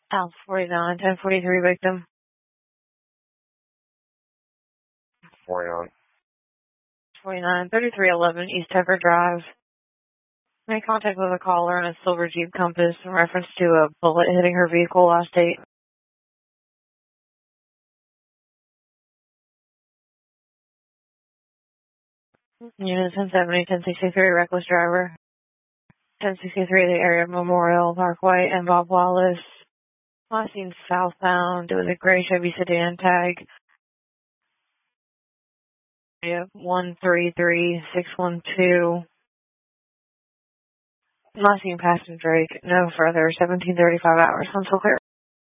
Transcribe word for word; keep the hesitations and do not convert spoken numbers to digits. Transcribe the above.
South forty-nine, ten forty-three victim. forty-nine. forty-nine, thirty-three eleven East Tucker Drive. Made contact with a caller in a silver Jeep Compass in reference to a bullet hitting her vehicle last date. Unit ten seventy, ten sixty-three, reckless driver. ten sixty-three, the area of Memorial Parkway and Bob Wallace. Last seen southbound. It was a gray Chevy sedan tag. Yeah, one three three six one two. Last seen Passion Drake. No further. seventeen thirty-five hours. I'm so clear.